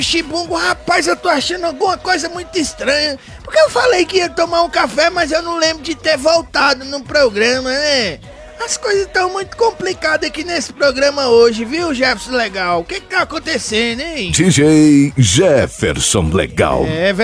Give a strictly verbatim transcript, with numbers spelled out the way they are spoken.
Chibungo, rapaz, eu tô achando alguma coisa muito estranha. Porque eu falei que ia tomar um café, mas eu não lembro de ter voltado no programa, né? As coisas estão muito complicadas aqui nesse programa hoje, viu, Jefferson Legal? O que que tá acontecendo, hein? D J Jefferson Legal. É,